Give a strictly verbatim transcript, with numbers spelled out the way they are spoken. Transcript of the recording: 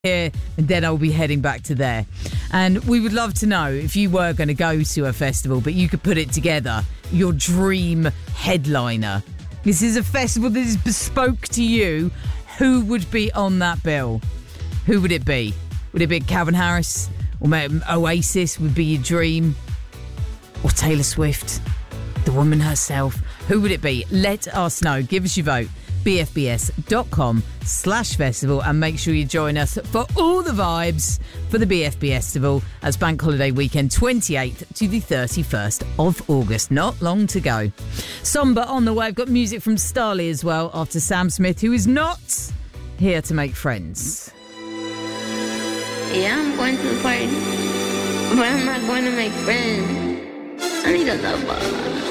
here, and then I'll be heading back to there. And we would love to know if you were going to go to a festival, but you could put it together, your dream headliner. This is a festival that is bespoke to you. Who would be on that bill? Who would it be? Would it be Calvin Harris? Or maybe Oasis would be your dream? Or Taylor Swift? The woman herself? Who would it be? Let us know. Give us your vote. bfbs.com slash festival and make sure you join us for all the vibes for the B F B Festival as Bank Holiday Weekend twenty-eighth to the thirty-first of August. Not long to go. Somber on the way. I've got music from Starley as well after Sam Smith, who is not here to make friends. Yeah, I'm going to the party, but I'm not going to make friends. I need a lover.